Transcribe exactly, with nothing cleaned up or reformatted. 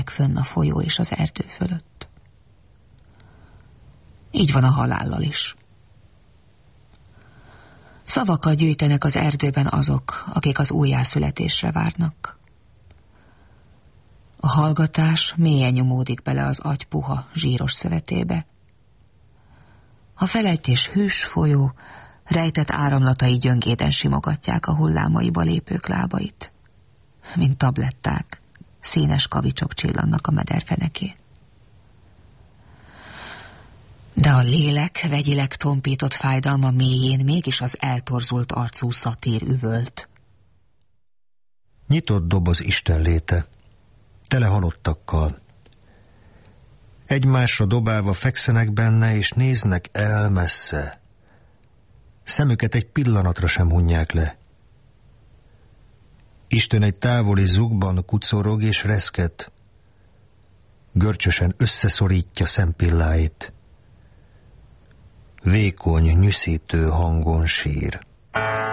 fönn a folyó és az erdő fölött. Így van a halállal is. Szavakat gyűjtenek az erdőben azok, akik az újjászületésre várnak. A hallgatás mélyen nyomódik bele az agy puha, zsíros szövetébe. A felejtés hűs folyó, rejtett áramlatai gyöngéden simogatják a hullámaiba lépők lábait. Mint tabletták, színes kavicsok csillannak a mederfenekén. De a lélek vegyileg tompított fájdalma mélyén mégis az eltorzult arcú szatír üvölt. Nyitott doboz istenléte, tele halottakkal. Egymásra dobálva fekszenek benne, és néznek el messze. Szemüket egy pillanatra sem hunják le. Isten egy távoli zugban kucorog és reszket. Görcsösen összeszorítja szempilláit. Vékony, nyűszítő hangon sír.